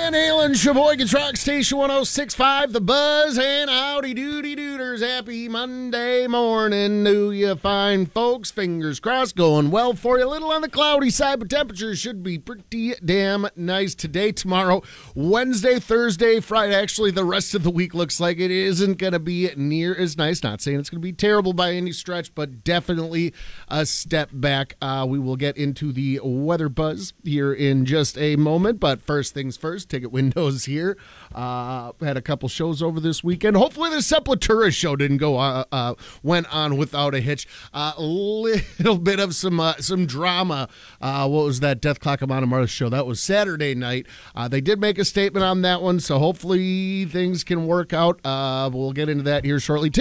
Van Halen, Sheboygan Rock Station 106.5, The Buzz, and howdy doody dooders. Happy Monday morning to you fine folks. Fingers crossed, going well for you. A little on the cloudy side, but temperatures should be pretty damn nice today, tomorrow, Wednesday, Thursday, Friday. Actually, the rest of the week looks like it isn't going to be near as nice. Not saying it's going to be terrible by any stretch, but definitely a step back. We will get into the weather buzz here in just a moment, but first things first, Ticket Windows here. Had a couple shows over this weekend. Hopefully the Sepultura show didn't went on without a hitch. A little bit of some drama. What was that Death Clock of Montmartre show? That was Saturday night. They did make a statement on that one, so hopefully things can work out. We'll get into that here shortly.